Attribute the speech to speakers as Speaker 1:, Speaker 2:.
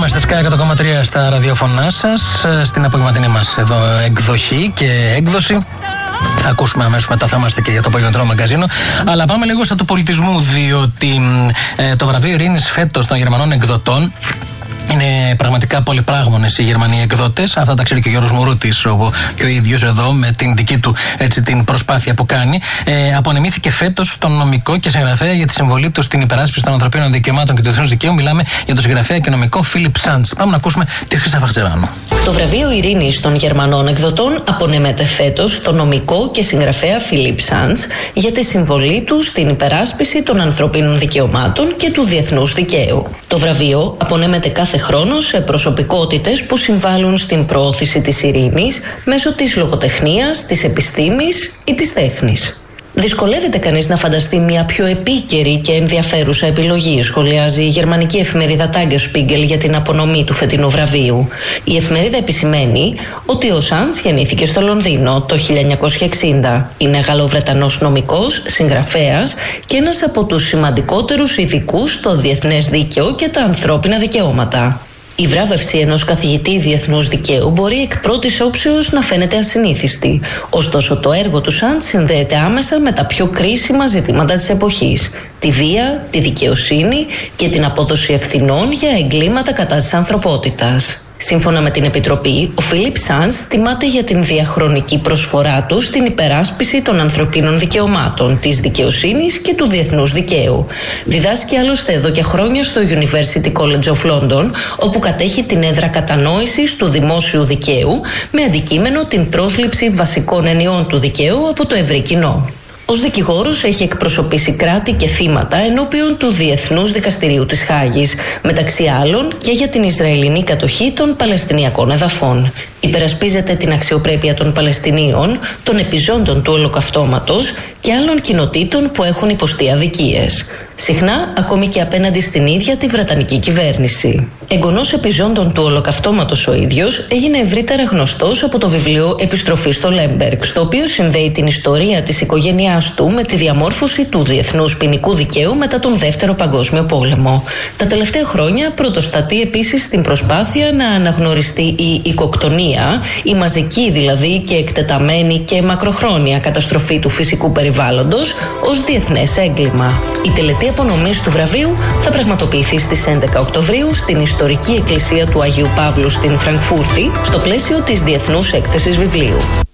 Speaker 1: Είμαστε Sky 100,3 στα ραδιόφωνά σας, στην απογευματινή μας εδώ εκδοχή και έκδοση. Θα ακούσουμε αμέσως μετά, θα είμαστε και για το απογευματινό μαγκαζίνο. Αλλά πάμε λίγο στα του πολιτισμού, διότι το βραβείο Ειρήνης φέτος των Γερμανών εκδοτών. Είναι πραγματικά πολυπράγμονες οι Γερμανοί εκδότες. Αυτά τα ξέρει και ο Γιώργος Μουρούτης και ο ίδιος εδώ με την δική του την προσπάθεια που κάνει. Απονεμήθηκε φέτος στον νομικό και συγγραφέα για τη συμβολή του στην υπεράσπιση των ανθρωπίνων δικαιωμάτων και του διεθνούς δικαίου. Μιλάμε για τον συγγραφέα και νομικό Φίλιπ Σαντς. Πάμε να ακούσουμε τη Χρύσα Βαχτζεβάνου.
Speaker 2: Το βραβείο Ειρήνης των Γερμανών εκδοτών απονεμέται φέτος στον νομικό και συγγραφέα Φίλιπ Σαντς για τη συμβολή του στην υπεράσπιση των ανθρωπίνων δικαιωμάτων και του διεθνούς δικαίου. Το βραβείο απονέμεται κάθε χρόνο σε προσωπικότητες που συμβάλλουν στην προώθηση της ειρήνης μέσω της λογοτεχνίας, της επιστήμης ή της τέχνης. Δυσκολεύεται κανείς να φανταστεί μια πιο επίκαιρη και ενδιαφέρουσα επιλογή, σχολιάζει η γερμανική εφημερίδα Tagesspiegel για την απονομή του φετινού βραβείου. Η εφημερίδα επισημαίνει ότι ο Σαντς γεννήθηκε στο Λονδίνο το 1960. Είναι Γαλλοβρετανός νομικός, συγγραφέας και ένας από τους σημαντικότερους ειδικούς στο διεθνές δίκαιο και τα ανθρώπινα δικαιώματα. Η βράβευση ενός καθηγητή διεθνούς δικαίου μπορεί εκ πρώτης όψεως να φαίνεται ασυνήθιστη. Ωστόσο, το έργο του Σαντς συνδέεται άμεσα με τα πιο κρίσιμα ζητήματα της εποχής: τη βία, τη δικαιοσύνη και την απόδοση ευθυνών για εγκλήματα κατά της ανθρωπότητας. Σύμφωνα με την Επιτροπή, ο Φίλιπ Σαντς τιμάται για την διαχρονική προσφορά του στην υπεράσπιση των ανθρωπίνων δικαιωμάτων, της δικαιοσύνης και του διεθνούς δικαίου. Διδάσκει άλλωστε εδώ και χρόνια στο University College of London, όπου κατέχει την έδρα κατανόησης του δημόσιου δικαίου με αντικείμενο την πρόσληψη βασικών ενιών του δικαίου από το ευρύ κοινό. Ως δικηγόρος έχει εκπροσωπήσει κράτη και θύματα ενώπιον του Διεθνούς Δικαστηρίου της Χάγης, μεταξύ άλλων και για την Ισραηλινή κατοχή των Παλαιστινιακών εδαφών. Υπερασπίζεται την αξιοπρέπεια των Παλαιστινίων, των επιζώντων του Ολοκαυτώματος και άλλων κοινοτήτων που έχουν υποστεί αδικίες. Συχνά ακόμη και απέναντι στην ίδια τη Βρετανική κυβέρνηση. Εγγονός επιζώντων του Ολοκαυτώματος ο ίδιος, έγινε ευρύτερα γνωστός από το βιβλίο «Επιστροφή στο Λέμπεργκ», στο οποίο συνδέει την ιστορία της οικογένειάς του με τη διαμόρφωση του διεθνούς ποινικού δικαίου μετά τον Δεύτερο Παγκόσμιο Πόλεμο. Τα τελευταία χρόνια πρωτοστατεί επίσης στην προσπάθεια να αναγνωριστεί η οικοκτονία, η μαζική δηλαδή και εκτεταμένη και μακροχρόνια καταστροφή του φυσικού περιβάλλοντος, ως διεθνές έγκλημα. Η τελετή απονομής του βραβείου θα πραγματοποιηθεί στις 11 Οκτωβρίου στην ιστορική εκκλησία του Αγίου Παύλου στην Φραγκφούρτη, στο πλαίσιο της Διεθνούς Έκθεσης Βιβλίου.